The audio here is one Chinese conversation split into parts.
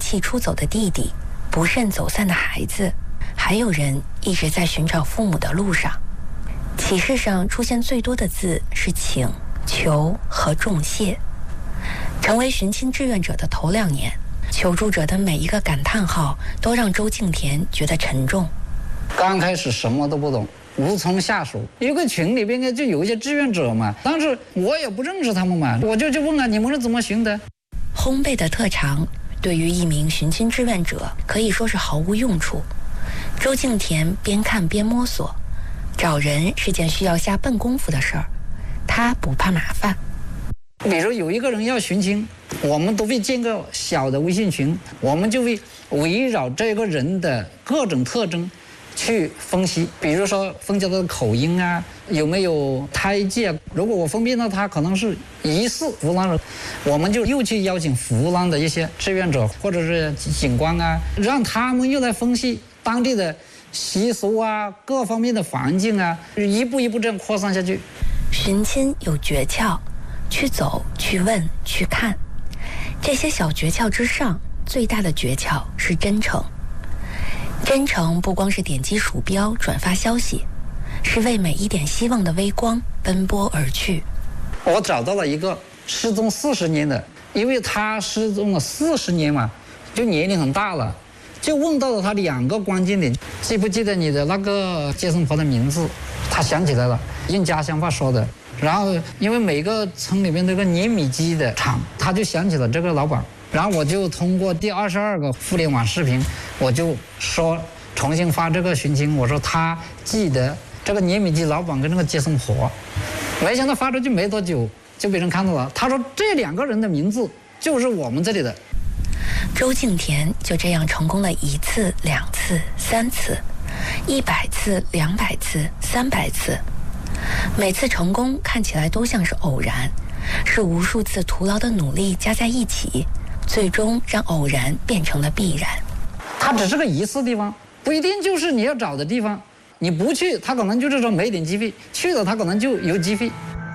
弃出走的弟弟，不慎走散的孩子，还有人一直在寻找父母的路上。启事上出现最多的字是请、求和重谢。成为寻亲志愿者的头2年，求助者的每一个感叹号都让周敬田觉得沉重。 刚开始什么都不懂，无从下手。一个群里边就有一些志愿者嘛，但是我也不认识他们嘛，我就问啊，你们是怎么寻的？ 烘焙的特长对于一名寻亲志愿者可以说是毫无用处。周敬田边看边摸索，找人是件需要下笨功夫的事儿，他不怕麻烦。 比如有一个人要寻亲，我们都会建个小的微信群，我们就会围绕这个人的各种特征去分析，比如说分析他的口音啊，有没有胎记啊。如果我分辨到他可能是疑似湖南人，我们就又去邀请湖南的一些志愿者或者是警官啊，让他们又来分析当地的习俗啊，各方面的环境啊，一步一步这样扩散下去。 寻亲有诀窍，去走、去问、去看。这些小诀窍之上，最大的诀窍是真诚。真诚不光是点击鼠标转发消息，是为每一点希望的微光奔波而去。 我找到了一个失踪40年的，因为他失踪了40年嘛，就年龄很大了，就问到了他2个关键点。记不记得你的那个接生婆的名字？他想起来了，用家乡话说的。然后因为每个村里面都有个碾米机的厂，他就想起了这个老板。然后我就通过第22个互联网视频，我就说重新发这个寻亲，我说他记得这个碾米机老板跟那个接生婆。没想到发出去没多久就被人看到了，他说这2个人的名字就是我们这里的。 周敬田就这样成功了1次、2次、3次，100次、200次、300次。每次成功看起来都像是偶然，是无数次徒劳的努力加在一起，最终让偶然变成了必然。 它只是个疑似地方，不一定就是你要找的地方。你不去，他可能就是说没点机会；去了，他可能就有机会。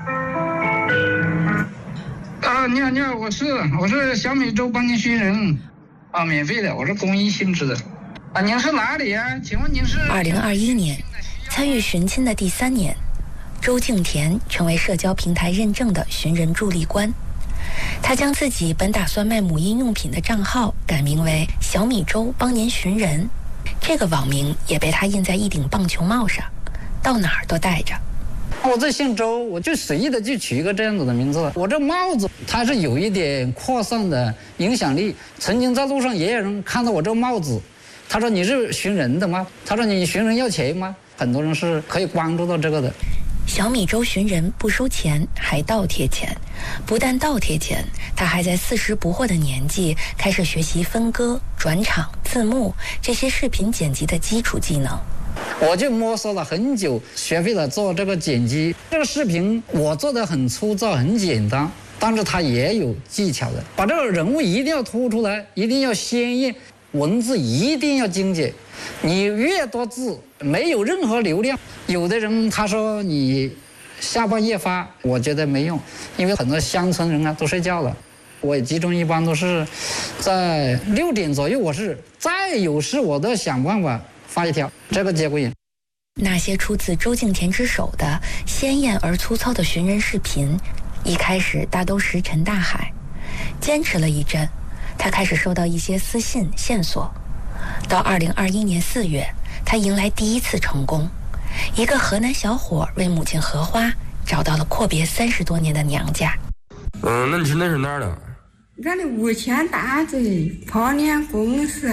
你好，我是小米粥帮您寻人，免费的，我是公益性质的。您是哪里呀？请问您是 ？2021年，参与寻亲的第3年，周敬田成为社交平台认证的寻人助力官。他将自己本打算卖母婴用品的账号改名为小米粥帮您寻人，这个网名也被他印在一顶棒球帽上，到哪儿都带着。 我这姓周，我就随意的就取一个这样子的名字了。我这帽子它是有一点扩散的影响力，曾经在路上也有人看到我这个帽子，他说你是寻人的吗？他说你寻人要钱吗？很多人是可以关注到这个的。 小米粥寻人不收钱，还倒贴钱。不但倒贴钱，他还在40不惑的年纪开始学习分割、转场、字幕这些视频剪辑的基础技能。 我就摸索了很久，学会了做这个剪辑。这个视频我做的很粗糙、很简单，但是它也有技巧的。把这个人物一定要突出来，一定要鲜艳，文字一定要精简。你越多字，没有任何流量。有的人他说你下半夜发，我觉得没用，因为很多乡村人啊都睡觉了。我集中一般都是在6点左右，我是再有事我都要想办法发一条，这个节骨眼。 那些出自周敬田之手的鲜艳而粗糙的寻人视频，一开始大都石沉大海。坚持了一阵，他开始收到一些私信线索。到2021年4月，他迎来第1次成功。一个河南小伙为母亲荷花找到了阔别30多年的娘家。 那你是哪儿的？ 俺的吴谦大嘴泡脸公司，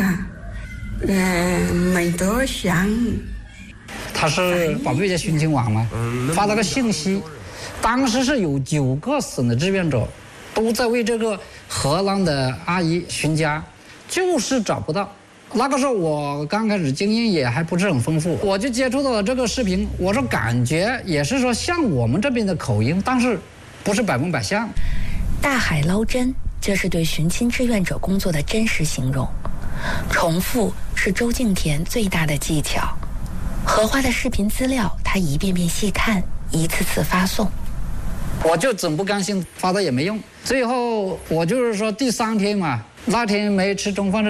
没多像。 他是宝贝家寻亲网嘛，发了个信息，当时是有9个省的志愿者都在为这个荷兰的阿姨寻家，就是找不到。那个时候我刚开始经验也还不是很丰富，我就接触到了这个视频，我说感觉也是说像我们这边的口音，但是不是100%像。 大海捞针，这是对寻亲志愿者工作的真实形容。重复是周敬田最大的技巧。荷花的视频资料他一遍遍细看，一次次发送。 我就真不甘心，发的也没用。最后我就是说第3天嘛，那天没吃中饭